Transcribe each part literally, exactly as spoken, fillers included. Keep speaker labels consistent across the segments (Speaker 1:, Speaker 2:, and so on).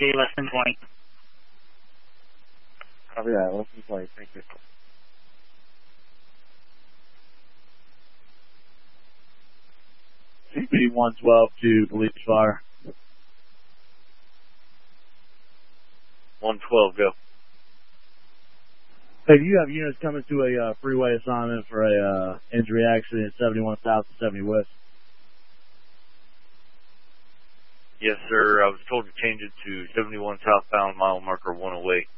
Speaker 1: C, less than twenty.
Speaker 2: Copy that, less than twenty, thank you.
Speaker 3: C P one twelve to police fire.
Speaker 4: one twelve, go.
Speaker 3: Hey, do you have units coming to a uh, freeway assignment for a uh, injury accident at seventy-one South and seventy West?
Speaker 4: Yes, sir. I was told to change it to seventy-one southbound, mile marker one oh eight.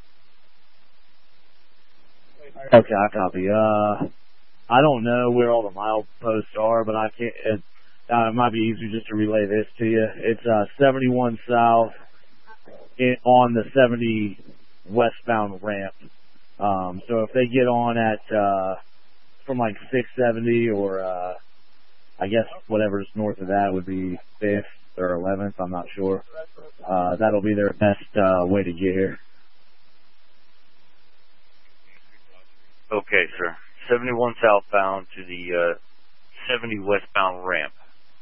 Speaker 3: Okay, I copy. Uh, I don't know where all the mile posts are, but I can't. It, uh, it might be easier just to relay this to you. It's uh, seventy-one South in, on the seventy westbound ramp. Um, so if they get on at uh, from like six seventy or uh, I guess whatever's north of that would be fifth or eleventh. I'm not sure. Uh, that'll be their best uh, way to get here.
Speaker 4: Okay, sir. seventy-one southbound to the uh, seventy westbound ramp.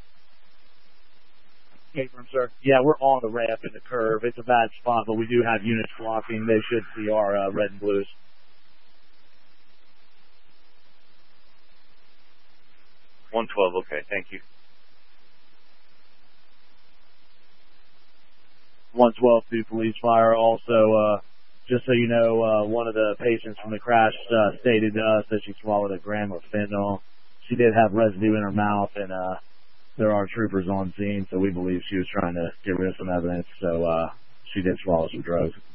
Speaker 3: Okay, sir. Yeah, we're on the ramp in the curve. It's a bad spot, but we do have units blocking. They should see our uh, red and blues.
Speaker 4: one twelve, okay, thank you.
Speaker 3: one twelve to police fire. Also, uh, just so you know, uh, one of the patients from the crash uh, stated to us that she swallowed a gram of fentanyl. She did have residue in her mouth, and uh, there are troopers on scene, so we believe she was trying to get rid of some evidence. So uh, she did swallow some drugs.